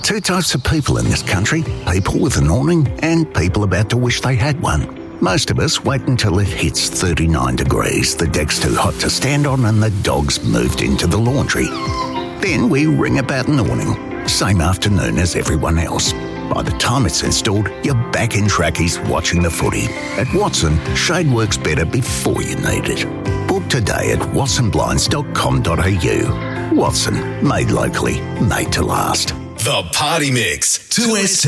two types of people in this country, people with an awning and people about to wish they had one. Most of us wait until it hits 39 degrees, the deck's too hot to stand on and the dog's moved into the laundry. Then we ring about an awning, same afternoon as everyone else. By the time it's installed, you're back in trackies watching the footy. At Watson, shade works better before you need it. Book today at watsonblinds.com.au. Watson, made locally, made to last. The Party Mix, 2ST.